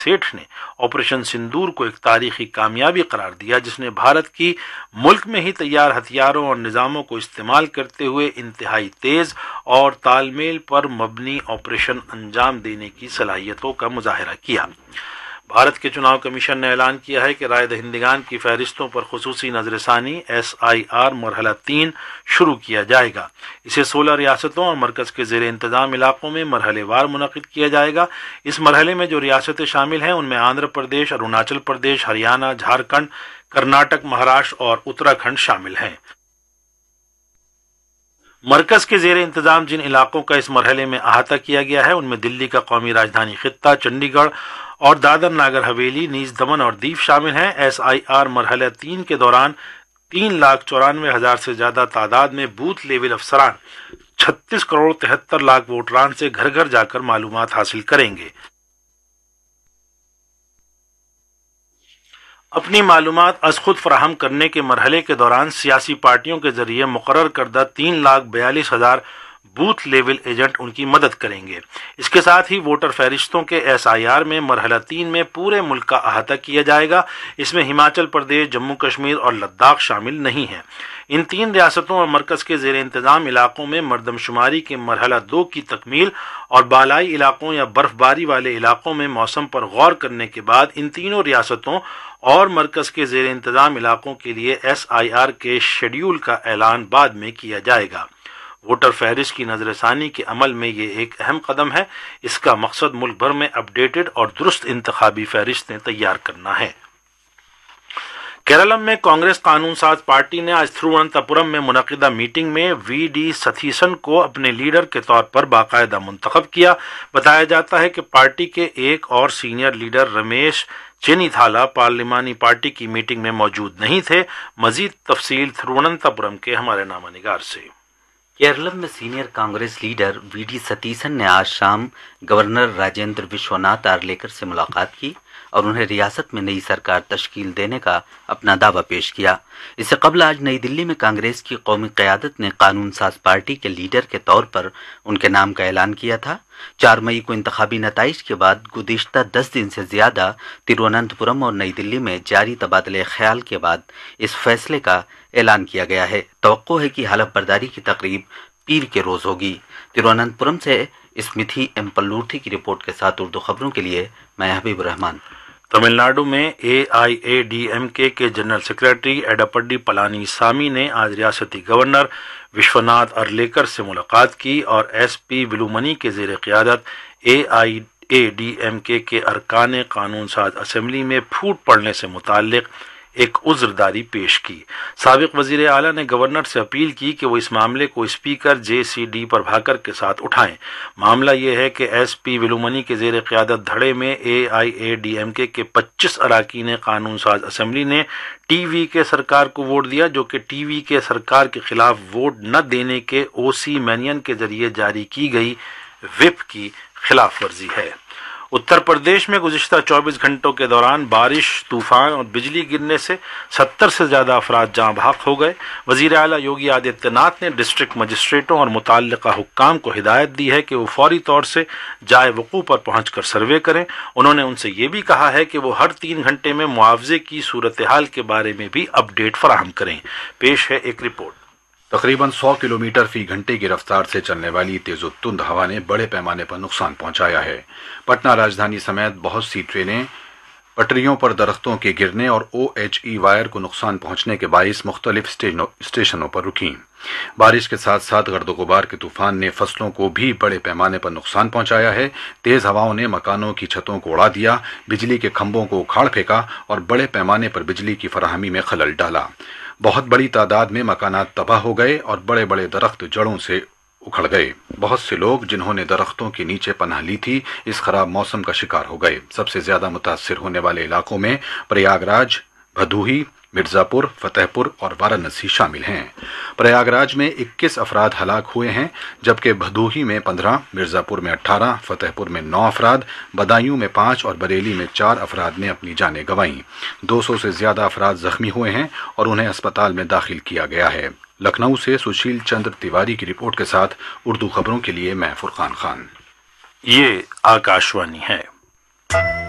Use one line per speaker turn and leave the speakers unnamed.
सेठ ने ऑपरेशन सिंदूर को एक तारीखी कामयाबी करार दिया, जिसने भारत की मुल्क में ही तैयार हथियारों और निज़ामों को इस्तेमाल करते हुए इंतहाई तेज और तालमेल पर मबनी ऑपरेशन अंजाम देने की सलाहियतों का मुजाहरा किया। भारत के चुनाव कमीशन ने ऐलान किया है कि राय दहिंदगान की फहरिस्तों पर खुसूसी नजरसानी SIR मरहला 3 शुरू किया जाएगा। इसे 16 रियासतों और मरकज के जेर इंतजाम इलाकों में मरहलेवार मुनक़िद किया जाएगा। इस मरहले में जो रियासतें शामिल हैं उनमें आंध्र प्रदेश, अरुणाचल प्रदेश, हरियाणा, झारखंड, कर्नाटक, महाराष्ट्र और उत्तराखंड शामिल हैं। मरकज के जेर इंतजाम जिन इलाकों का इस मरहले में अहाता किया गया है उनमें दिल्ली का कौमी राजधानी खित्ता, चंडीगढ़ और दादर नागर हवेली, नीज दमन और दीव शामिल हैं। SIR मरहला 3 के दौरान 3,94,000 से ज्यादा तादाद में बूथ लेवल अफसरान 36 करोड़ 73 लाख वोटरान से घर घर जाकर मालूमात हासिल करेंगे। अपनी मालूमात अज खुद फराहम करने के मरहले के दौरान सियासी पार्टियों के जरिए मुकर्रर करदा 3,42,000 बूथ लेवल एजेंट उनकी मदद करेंगे। इसके साथ ही वोटर फहरिस्तों के SIR में मरहला 3 में पूरे मुल्क का अहाता किया जाएगा। इसमें हिमाचल प्रदेश, जम्मू कश्मीर और लद्दाख शामिल नहीं है। इन 3 रियासतों और मरकज के जेर इंतजाम इलाकों में मरदमशुमारी के मरहला 2 की तकमील और बालाई इलाकों या बर्फबारी वाले इलाकों में मौसम पर गौर करने के बाद इन तीनों रियासतों और मरकज के जेर इंतजाम इलाकों के लिए SIR के शेड्यूल का ऐलान बाद में किया जाएगा। वोटर फहरिस्त की नजरसानी के अमल में ये एक अहम कदम है। इसका मकसद मुल्क भर में अपडेटेड और दुरुस्त इंतखाबी फहरिस्तें तैयार करना है। केरलम में कांग्रेस कानून साज पार्टी ने आज थिरुवनंतपुरम में मुनक़िदा मीटिंग में VD सतीसन को अपने लीडर के तौर पर बाकायदा मुंतखब किया। बताया जाता है कि पार्टी के एक और सीनियर लीडर रमेश चेनीथाला पार्लिमानी पार्टी की मीटिंग में मौजूद नहीं थे। मजीद तफसील थिरुवनंतपुरम के हमारे नामानिगार से।
केरलम में senior Congress leader VD Satheesan ने आज शाम गवर्नर राजेंद्र विश्वनाथ आर्लेकर से मुलाकात की और उन्हें रियासत में नई सरकार तश्कील देने का अपना दावा पेश किया। इससे कबल आज नई दिल्ली में कांग्रेस की कौमी क़यादत ने कानून साज पार्टी के लीडर के तौर पर उनके नाम का ऐलान किया था। 4 मई को इंतखाबी नताइज के बाद गुज़िश्ता 10 दिन से ज़्यादा तिरुवनंतपुरम और नई दिल्ली में जारी तबादले ख्याल के बाद इस फैसले का ऐलान किया गया है। तवक्को है कि हलफ बर्दारी की तकरीब पीर के रोज़ होगी। तिरुवनंतपुरम से स्मिथी एम्पल्लूर्थी की रिपोर्ट के साथ उर्दू खबरों के लिए मैं हबीब रहमान।
तमिलनाडु में AIADMK के जनरल सेक्रेटरी एडापड्डी पलानीसामी ने आज रियासती गवर्नर विश्वनाथ अर्लेकर से मुलाकात की और SP विलुमनी के ज़ेर क़यादत AIADMK के अरकान कानून साज असम्बली में फूट पड़ने से मुताल्लिक़ एक उज़्रदारी पेश की। साबिक़ वज़ीर आला ने गवर्नर से अपील की कि वो इस मामले को स्पीकर JCD प्रभाकर के साथ उठाएं। मामला ये है कि SP विलुमनी के ज़ेर क़यादत धड़े में AIADMK के 25 अरकान कानून साज असम्बली ने TVK सरकार को वोट दिया, जो कि TVK सरकार के खिलाफ वोट न देने के OC मैनियन के जरिए जारी की गई व्हिप की खिलाफ वर्जी है। उत्तर प्रदेश में गुज़िश्ता 24 घंटों के दौरान बारिश, तूफान और बिजली गिरने से 70 से ज़्यादा अफराद जाँ बहक हो गए। वज़ीर आला योगी आदित्यनाथ ने डिस्ट्रिक्ट मजिस्ट्रेटों और मुताल्लिक़ा हुक्काम को हिदायत दी है कि वो फौरी तौर से जाए वक़ूफ़ पर पहुँचकर सर्वे करें। उन्होंने उनसे ये भी कहा है कि वो हर 3 घंटे में मुआवजे की सूरत हाल के बारे में भी अपडेट फराहम करें। पेश है एक रिपोर्ट।
तकरीबन 100 किलोमीटर फी घंटे की रफ्तार से चलने वाली तेज तुंद हवा ने बड़े पैमाने पर नुकसान पहुंचाया है। पटना राजधानी समेत बहुत सी ट्रेनें पटरियों पर दरख्तों के गिरने और OHE वायर को नुकसान पहुंचने के बाइस मुख्तलिफ स्टेशनों पर रुकी। बारिश के साथ साथ गर्दो गुबार के तूफान ने फसलों को भी बड़े पैमाने पर नुकसान पहुंचाया है। तेज हवाओं ने मकानों की छतों को उड़ा दिया, बिजली के खंभों को उखाड़ फेंका और बड़े पैमाने पर बिजली की फराहमी में खलल डाला। बहुत बड़ी तादाद में मकानात तबाह हो गए और बड़े बड़े दरख्त जड़ों से उखड़ गए। बहुत से लोग जिन्होंने दरख्तों के नीचे पनाह ली थी, इस खराब मौसम का शिकार हो गए। सबसे ज्यादा मुतासिर होने वाले इलाकों में प्रयागराज, भदोही, मिर्जापुर, फतेहपुर और वाराणसी शामिल हैं। प्रयागराज में 21 अफराद हलाक हुए हैं, जबकि भदोही में 15, मिर्जापुर में 18, फतेहपुर में 9 अफराद, बदायूं में 5 और बरेली में 4 अफराद ने अपनी जानें गंवाईं। 200 से ज्यादा अफराद जख्मी हुए हैं और उन्हें अस्पताल में दाखिल किया गया है। लखनऊ से सुशील चंद्र तिवारी की रिपोर्ट के साथ उर्दू खबरों के लिए मैं फुरकान खान।
ये आकाशवाणी है।